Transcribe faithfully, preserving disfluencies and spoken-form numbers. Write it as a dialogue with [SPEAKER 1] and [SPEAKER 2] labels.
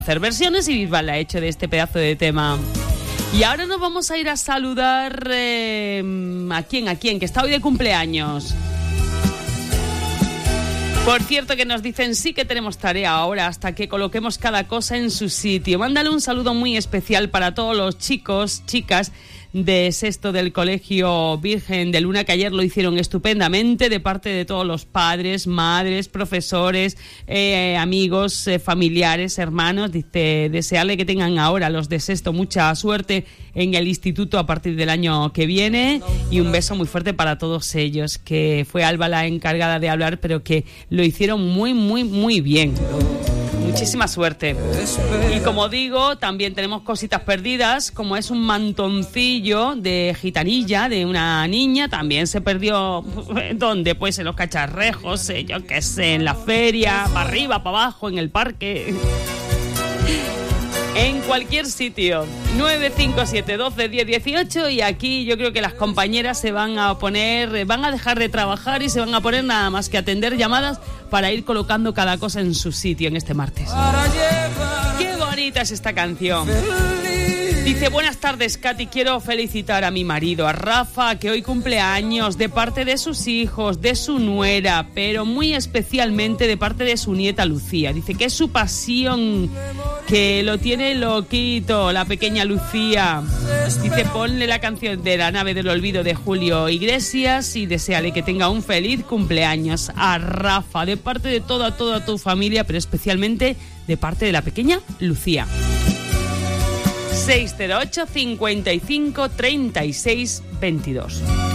[SPEAKER 1] hacer versiones y Bisbal la ha hecho de este pedazo de tema. Y ahora nos vamos a ir a saludar eh, ¿a quién? ¿A quién? Que está hoy de cumpleaños. Por cierto, que nos dicen sí que tenemos tarea ahora hasta que coloquemos cada cosa en su sitio. Mándale un saludo muy especial para todos los chicos, chicas de sexto del Colegio Virgen de Luna, que ayer lo hicieron estupendamente, de parte de todos los padres, madres, profesores, eh, amigos, eh, familiares, hermanos. Dice, desearle que tengan ahora los de sexto mucha suerte en el instituto a partir del año que viene, y un beso muy fuerte para todos ellos, que fue Alba la encargada de hablar, pero que lo hicieron muy, muy, muy bien. Muchísima suerte. Y como digo, también tenemos cositas perdidas, como es un mantoncillo de gitanilla de una niña. También se perdió, ¿dónde? Pues en los cacharrejos, eh, yo qué sé, en la feria, para arriba, para abajo, en el parque, en cualquier sitio. Nueve cinco siete doce diez dieciocho. Y aquí yo creo que las compañeras se van a poner, van a dejar de trabajar y se van a poner nada más que atender llamadas para ir colocando cada cosa en su sitio en este martes. ¡Qué bonita es esta canción! Dice, buenas tardes, Katy, quiero felicitar a mi marido, a Rafa, que hoy cumple años, de parte de sus hijos, de su nuera, pero muy especialmente de parte de su nieta Lucía. Dice que es su pasión, que lo tiene loquito, la pequeña Lucía. Dice, ponle la canción de La nave del olvido de Julio Iglesias y deséale que tenga un feliz cumpleaños a Rafa, de parte de toda, toda tu familia, pero especialmente de parte de la pequeña Lucía. seis cero ocho, cincuenta y cinco, treinta y seis, veintidós.